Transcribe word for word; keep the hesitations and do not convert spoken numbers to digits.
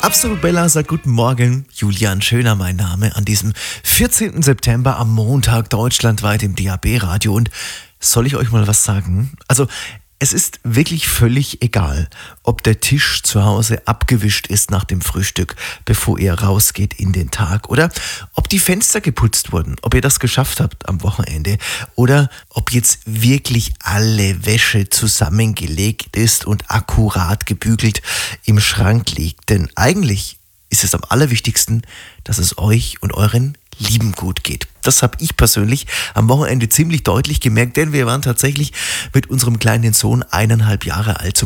Absolut Bella sagt guten Morgen. Julian Schöner mein Name an diesem vierzehnten September am Montag deutschlandweit im D A B-Radio. Und soll ich euch mal was sagen? Also es ist wirklich völlig egal, ob der Tisch zu Hause abgewischt ist nach dem Frühstück, bevor ihr rausgeht in den Tag, oder ob die Fenster geputzt wurden, ob ihr das geschafft habt am Wochenende, oder ob jetzt wirklich alle Wäsche zusammengelegt ist und akkurat gebügelt im Schrank liegt. Denn eigentlich ist es am allerwichtigsten, dass es euch und euren Lieben gut geht. Das habe ich persönlich am Wochenende ziemlich deutlich gemerkt, denn wir waren tatsächlich mit unserem kleinen Sohn eineinhalb Jahre alt zum